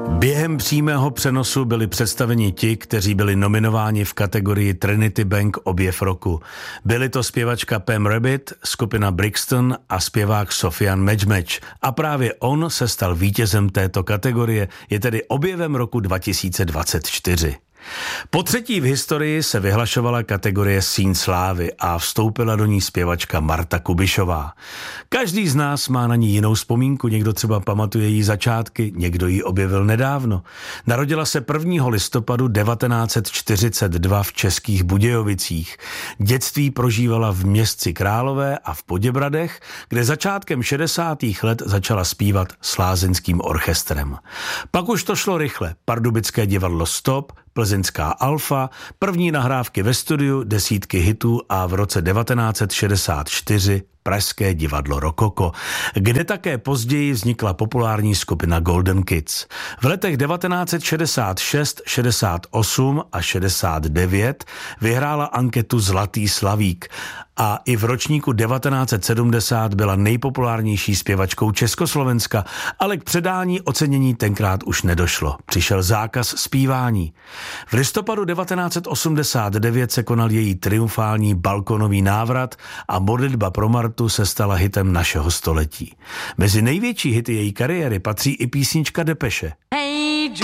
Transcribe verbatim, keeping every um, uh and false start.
Během přímého přenosu byli představeni ti, kteří byli nominováni v kategorii Trinity Bank objev roku. Byli to zpěvačka Pam Rabbit, skupina Brixton a zpěvák Sofian Medžmeč. A právě on se stal vítězem této kategorie, je tedy objevem roku dva tisíce dvacet čtyři. Po třetí v historii se vyhlašovala kategorie Síň slávy a vstoupila do ní zpěvačka Marta Kubišová. Každý z nás má na ní jinou vzpomínku, někdo třeba pamatuje její začátky, někdo ji objevil nedávno. Narodila se prvního listopadu devatenáct set čtyřicet dva v Českých Budějovicích. Dětství prožívala v Městci Králové a v Poděbradech, kde začátkem šedesátých let začala zpívat s lázeňským orchestrem. Pak už to šlo rychle. Pardubické divadlo Stop, Plzeňská Alfa, první nahrávky ve studiu, desítky hitů a v roce devatenáct set šedesát čtyři Pražské divadlo Rokoko, kde také později vznikla populární skupina Golden Kids. V letech devatenáct set šedesát šest, šedesát osm a šedesát devět vyhrála anketu Zlatý slavík a i v ročníku devatenáct set sedmdesát byla nejpopulárnější zpěvačkou Československa, ale k předání ocenění tenkrát už nedošlo. Přišel zákaz zpívání. V listopadu devatenáct set osmdesát devět se konal její triumfální balkonový návrat a Modlitba pro Martu se stala hitem našeho století. Mezi největší hity její kariéry patří i písnička Depeše. Hey